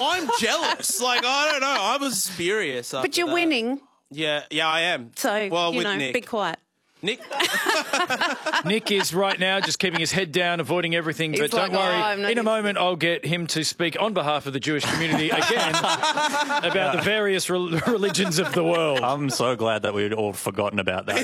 I'm jealous. Like, I don't know. I was furious. But you're winning. Yeah, I am. So, well, you with know, Nick. be quiet. Nick? Nick is right now just keeping his head down, avoiding everything. But don't worry, in a moment I'll get him to speak on behalf of the Jewish community again about the various religions of the world. I'm so glad that we'd all forgotten about that.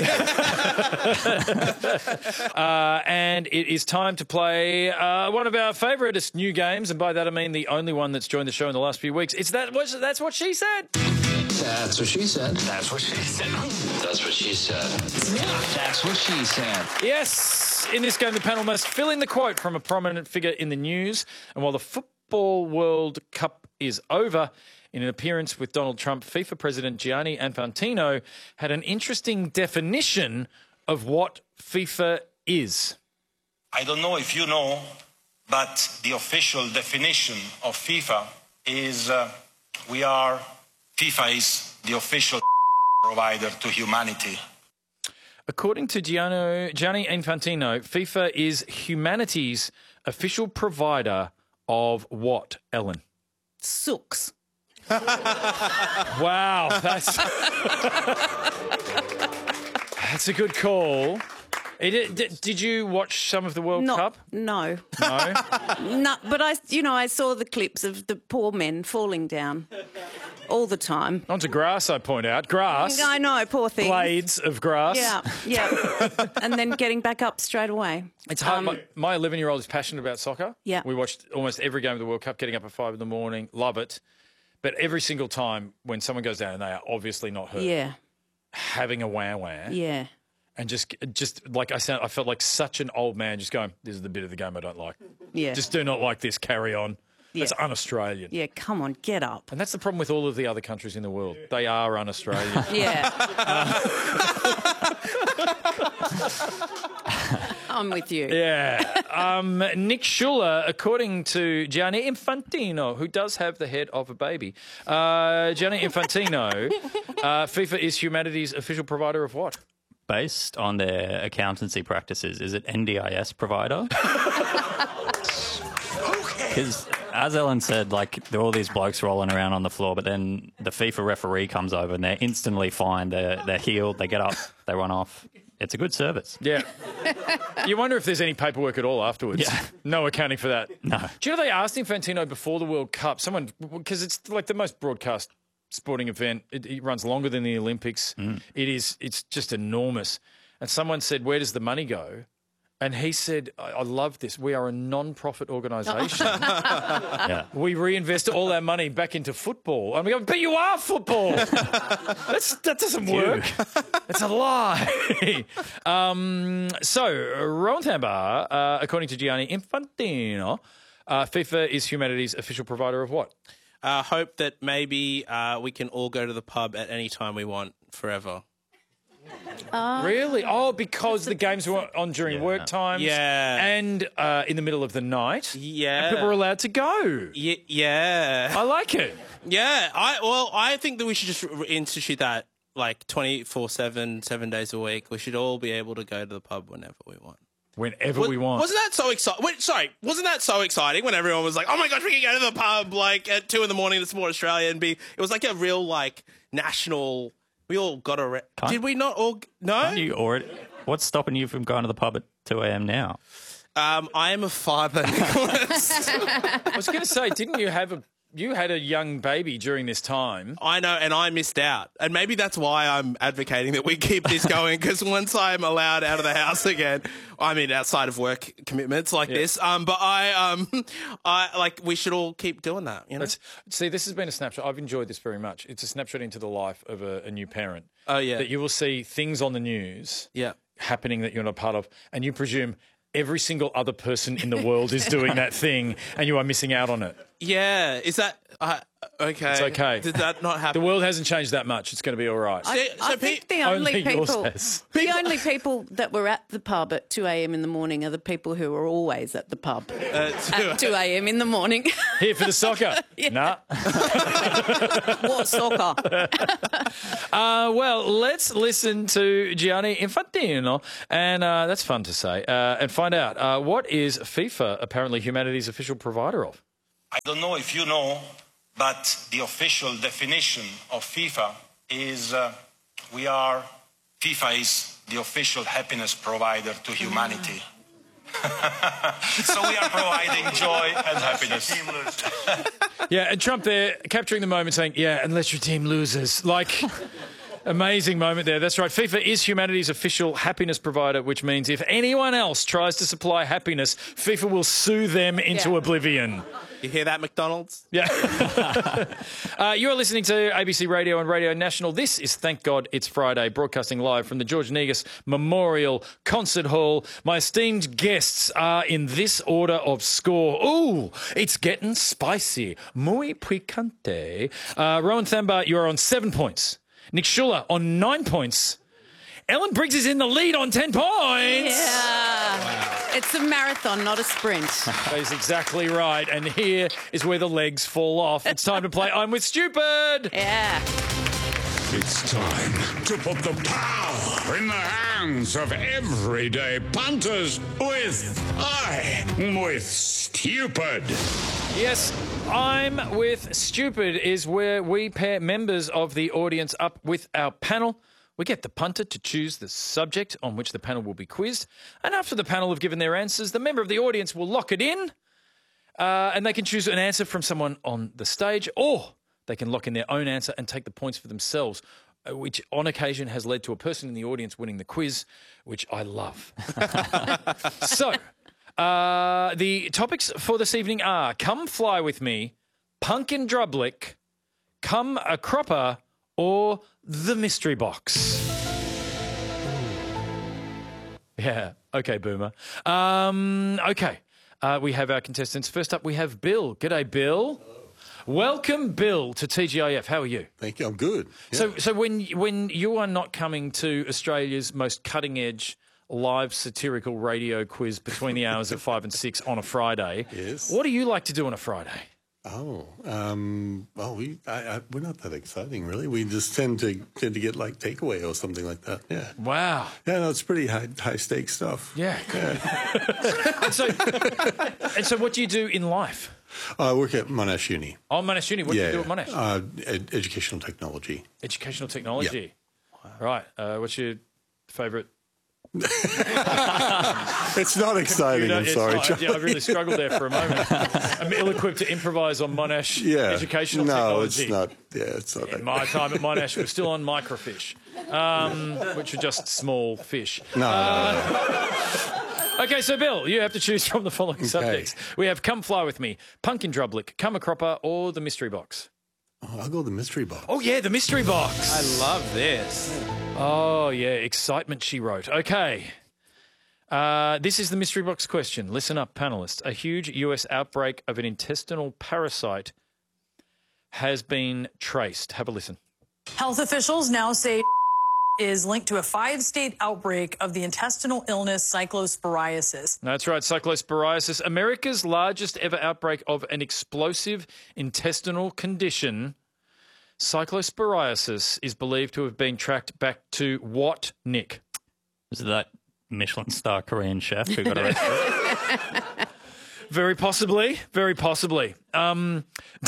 And it is time to play one of our favouriteest new games, and by that I mean the only one that's joined the show in the last few weeks. That's What She Said. That's what she said. That's what she said. That's what she said. That's what she said. Yes, in this game the panel must fill in the quote from a prominent figure in the news. And while the Football World Cup is over, in an appearance with Donald Trump, FIFA President Gianni Infantino had an interesting definition of what FIFA is. I don't know if you know, but the official definition of FIFA is FIFA is the official provider to humanity. According to Gianni Infantino, FIFA is humanity's official provider of what, Ellen? Sooks. Wow, that's a good call. Did you watch some of the World Cup? No. No? No, but I saw the clips of the poor men falling down all the time. Onto grass, I point out. Grass. I know, poor things. Blades of grass. Yeah. And then getting back up straight away. It's hard. My 11-year-old is passionate about soccer. Yeah. We watched almost every game of the World Cup, getting up at 5 a.m, love it. But every single time when someone goes down and they are obviously not hurt, having a wah-wah. Yeah. And just like I felt like such an old man just going, this is the bit of the game I don't like. Yeah. Just do not like this, carry on. Yeah. That's un-Australian. Yeah, come on, get up. And that's the problem with all of the other countries in the world. They are un-Australian. Yeah. I'm with you. Yeah. Nick Schuller, according to Gianni Infantino, who does have the head of a baby, Gianni Infantino, FIFA is humanity's official provider of what? Based on their accountancy practices, is it NDIS provider? Because, as Ellen said, like, there are all these blokes rolling around on the floor, but then the FIFA referee comes over and they're instantly fine. They're healed. They get up. They run off. It's a good service. Yeah. You wonder if there's any paperwork at all afterwards. Yeah. No accounting for that. No. Do you know they asked Infantino before the World Cup, because it's like the most broadcast sporting event. It runs longer than the Olympics. It's just enormous. And someone said, where does the money go? And he said, I love this. We are a non-profit organisation. Yeah. We reinvest all our money back into football. And we go, but you are football. That doesn't work. It's a lie. So, Rowan Thambar, according to Gianni Infantino, FIFA is humanity's official provider of what? Hope that maybe we can all go to the pub at any time we want forever. Really? Oh, because the games were on during work times. Yeah. And in the middle of the night. Yeah. And people were allowed to go. Yeah. I like it. Yeah. I think that we should just institute that like 24/7, 7 days a week. We should all be able to go to the pub whenever we want. Whenever we want. Wasn't that so exciting? Wasn't that so exciting when everyone was like, "Oh my gosh, we can go to the pub like at 2 a.m. to support Australia," and it was like a real like national. We all got a. Did we not all? No. What's stopping you from going to the pub at 2 a.m. now? I am a father, Nicholas. I was going to say, didn't you have you had a young baby during this time? I know, and I missed out. And maybe that's why I'm advocating that we keep this going, because once I'm allowed out of the house again, I mean, outside of work commitments like this, but I like, we should all keep doing that, you know? See, this has been a snapshot. I've enjoyed this very much. It's a snapshot into the life of a new parent. Oh, yeah. That you will see things on the news happening that you're not part of, and you presume every single other person in the world is doing that thing, and you are missing out on it. Yeah. Is that... okay. It's okay. Did that not happen? The world hasn't changed that much. It's going to be all right. I think the only people that were at the pub at 2 a.m. in the morning are the people who are always at the pub at 2 a.m. in the morning. Here for the soccer. Nah. What soccer? Well, let's listen to Gianni Infantino, and that's fun to say, and find out what is FIFA apparently humanity's official provider of. I don't know if you know, but the official definition of FIFA is FIFA is the official happiness provider to humanity. So we are providing joy and happiness. Yeah, and Trump there capturing the moment saying, yeah, unless your team loses. Like, amazing moment there. That's right. FIFA is humanity's official happiness provider, which means if anyone else tries to supply happiness, FIFA will sue them into oblivion. You hear that, McDonald's? Yeah. You are listening to ABC Radio and Radio National. This is Thank God It's Friday, broadcasting live from the George Negus Memorial Concert Hall. My esteemed guests are in this order of score. Ooh, it's getting spicy. Muy picante. Rowan Thambar, you are on 7 points. Nick Schuller on 9 points. Ellen Briggs is in the lead on 10 points. Yeah. Wow. It's a marathon, not a sprint. That is exactly right. And here is where the legs fall off. It's time to play I'm With Stupid. Yeah. It's time to put the power in the hands of everyday punters with I'm With Stupid. Yes, I'm With Stupid is where we pair members of the audience up with our panel. We get the punter to choose the subject on which the panel will be quizzed. And after the panel have given their answers, the member of the audience will lock it in and they can choose an answer from someone on the stage, or they can lock in their own answer and take the points for themselves, which on occasion has led to a person in the audience winning the quiz, which I love. So, the topics for this evening are Come Fly With Me, Pumpkin Drublick, Come a Cropper, or The Mystery Box. Yeah, okay, Boomer. Okay, we have our contestants. First up, we have Bill. G'day, Bill. Welcome, Bill, to TGIF. How are you? Thank you. I'm good. Yeah. So when you are not coming to Australia's most cutting-edge live satirical radio quiz between the hours of 5 and 6 on a Friday, yes. What do you like to do on a Friday? Oh, well, we're not that exciting, really. We just tend to get like takeaway or something like that. Yeah. Wow. Yeah, no, it's pretty high stakes stuff. Yeah. and so, what do you do in life? I work at Monash Uni. Oh, Monash Uni. What do you do at Monash? Educational technology. Educational technology. Yeah. Right. What's your favourite? It's not exciting. I'm sorry. I really struggled there for a moment. I'm ill-equipped to improvise on Monash educational technology. No, it's not. Yeah, it's not. In my time at Monash, we were still on microfiche, which are just small fish. No. Okay, so Bill, you have to choose from the following subjects. We have Come Fly With Me, Pumpkin Drublick, Come a Cropper, or The Mystery Box. Oh, I'll go the mystery box. Oh, yeah, the mystery box. I love this. Oh, yeah, excitement, she wrote. Okay. This is the mystery box question. Listen up, panellists. A huge US outbreak of an intestinal parasite has been traced. Have a listen. Health officials now say is linked to a 5-state outbreak of the intestinal illness cyclosporiasis. That's right, cyclosporiasis, America's largest ever outbreak of an explosive intestinal condition. Cyclosporiasis is believed to have been tracked back to what, Nick? Is it that Michelin star Korean chef who got arrested? Very possibly, very possibly. Have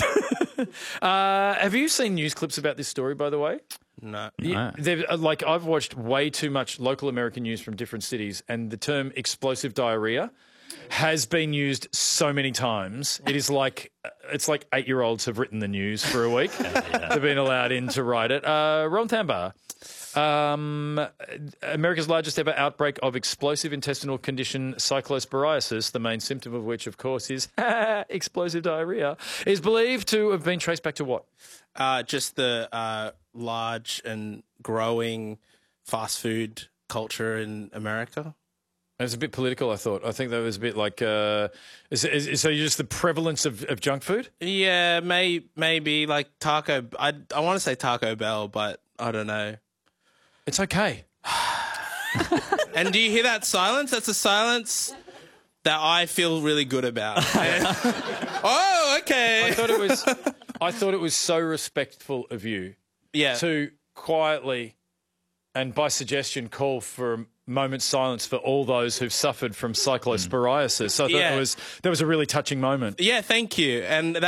you seen news clips about this story, by the way? No. Like, I've watched way too much local American news from different cities, and the term explosive diarrhea has been used so many times. It's like 8-year-olds have written the news for a week. They've been allowed in to write it. Ron Thambar, America's largest ever outbreak of explosive intestinal condition cyclosporiasis, the main symptom of which, of course, is explosive diarrhea, is believed to have been traced back to what? Just the large and growing fast food culture in America. It was a bit political, I thought. I think that was a bit like... so you're just the prevalence of junk food? Yeah, maybe like Taco... I want to say Taco Bell, but I don't know. It's okay. And do you hear that silence? That's a silence that I feel really good about. Oh, okay. I thought it was so respectful of you to quietly and by suggestion call for a moment's silence for all those who've suffered from cyclosporiasis. So I thought that was a really touching moment. Yeah, thank you. And